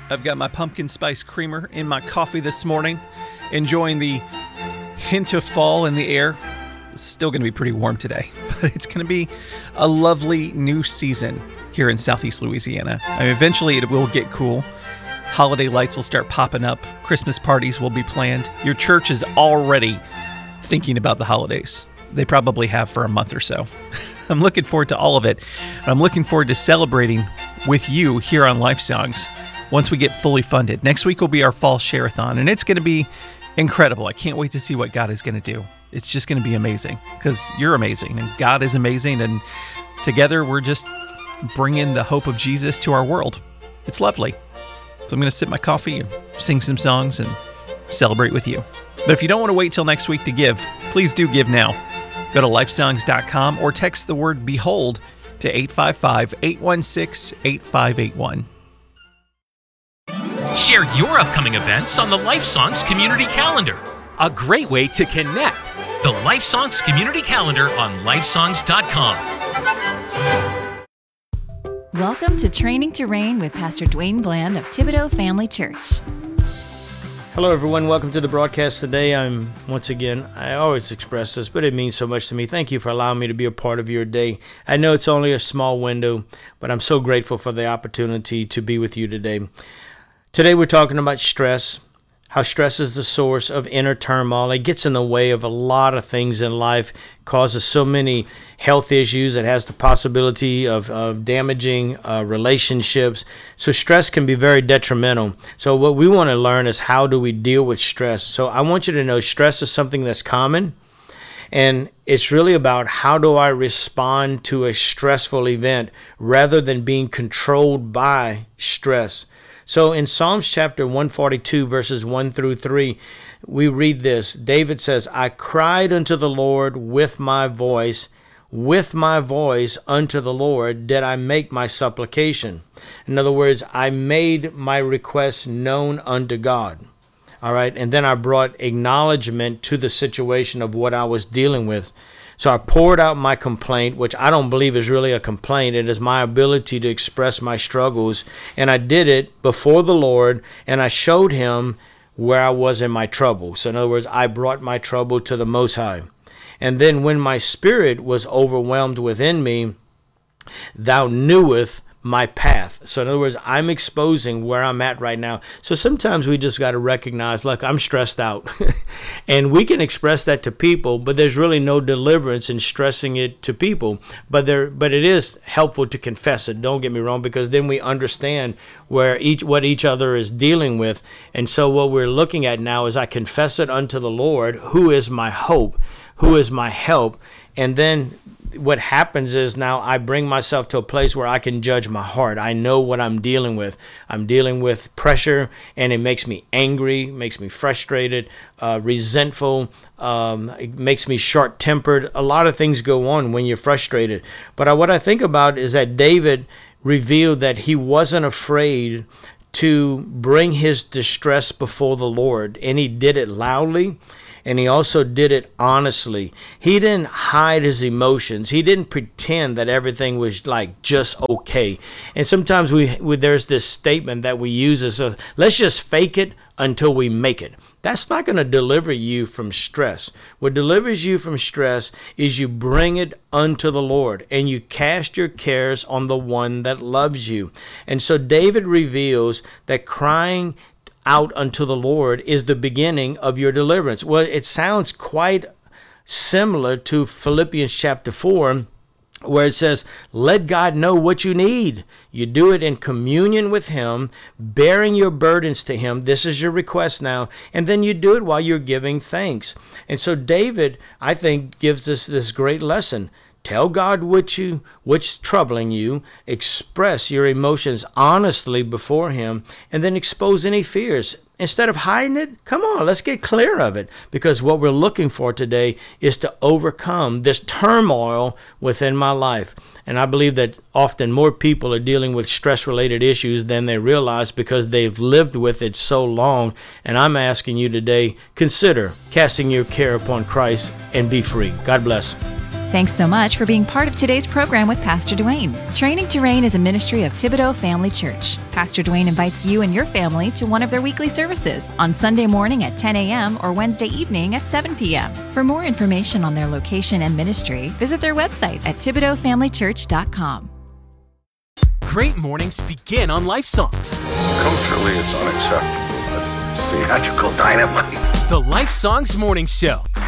I've got my pumpkin spice creamer in my coffee this morning, enjoying the hint of fall in the air. It's still going to be pretty warm today, but it's going to be a lovely new season here in Southeast Louisiana. Eventually it will get cool. Holiday lights will start popping up. Christmas parties will be planned. Your church is already thinking about the holidays. They probably have for a month or so. I'm looking forward to all of it. I'm looking forward to celebrating with you here on Life Songs once we get fully funded. Next week will be our fall share-a-thon, and it's going to be incredible. I can't wait to see what God is going to do. It's just going to be amazing because you're amazing and God is amazing, and together we're just bringing the hope of Jesus to our world. It's lovely. So I'm going to sip my coffee and sing some songs and celebrate with you. But if you don't want to wait till next week to give, please do give now. Go to lifesongs.com or text the word BEHOLD to 855-816-8581. Share your upcoming events on the Life Songs Community Calendar. A great way to connect. The Life Songs Community Calendar on lifesongs.com. Welcome to Training to Reign with Pastor Dwayne Bland of Thibodaux Family Church. Hello, everyone. Welcome to the broadcast today. I always express this, but it means so much to me. Thank you for allowing me to be a part of your day. I know it's only a small window, but I'm so grateful for the opportunity to be with you today. Today, we're talking about stress, how stress is the source of inner turmoil. It gets in the way of a lot of things in life, causes so many health issues. It has the possibility of damaging relationships. So stress can be very detrimental. So what we want to learn is how do we deal with stress. So I want you to know stress is something that's common. And it's really about how do I respond to a stressful event rather than being controlled by stress. So in Psalms chapter 142, verses 1 through 3, we read this. David says, I cried unto the Lord with my voice unto the Lord did I make my supplication. In other words, I made my request known unto God. All right, and then I brought acknowledgement to the situation of what I was dealing with. So I poured out my complaint, which I don't believe is really a complaint. It is my ability to express my struggles. And I did it before the Lord, and I showed him where I was in my trouble. So in other words, I brought my trouble to the Most High. And then when my spirit was overwhelmed within me, thou knewest my path. So in other words, I'm exposing where I'm at right now. So sometimes we just got to recognize, look, I'm stressed out. And we can express that to people, but there's really no deliverance in stressing it to people. But it is helpful to confess it. Don't get me wrong, because then we understand what each other is dealing with. And so what we're looking at now is I confess it unto the Lord, who is my hope, who is my help. And then what happens is now I bring myself to a place where I can judge my heart. I know what I'm dealing with. I'm dealing with pressure, and it makes me angry, makes me frustrated, resentful, it makes me short-tempered. A lot of things go on when you're frustrated. But what I think about is that David revealed that he wasn't afraid to bring his distress before the Lord, and he did it loudly. And he also did it honestly. He didn't hide his emotions. He didn't pretend that everything was like just okay. And sometimes there's this statement that we use as let's just fake it until we make it. That's not going to deliver you from stress. What delivers you from stress is you bring it unto the Lord and you cast your cares on the one that loves you. And so David reveals that crying out unto the Lord is the beginning of your deliverance. Well, it sounds quite similar to Philippians chapter 4, where it says, let God know what you need. You do it in communion with him, bearing your burdens to him. This is your request now. And then you do it while you're giving thanks. And so David, I think, gives us this great lesson. Tell God what's troubling you, express your emotions honestly before him, and then expose any fears. Instead of hiding it, come on, let's get clear of it. Because what we're looking for today is to overcome this turmoil within my life. And I believe that often more people are dealing with stress-related issues than they realize because they've lived with it so long. And I'm asking you today, consider casting your care upon Christ and be free. God bless. Thanks so much for being part of today's program with Pastor Dwayne. Training to Reign is a ministry of Thibodeau Family Church. Pastor Dwayne invites you and your family to one of their weekly services on Sunday morning at 10 a.m. or Wednesday evening at 7 p.m. For more information on their location and ministry, visit their website at ThibodeauFamilyChurch.com. Great mornings begin on Life Songs. Culturally, it's unacceptable, but it's theatrical dynamite. The Life Songs Morning Show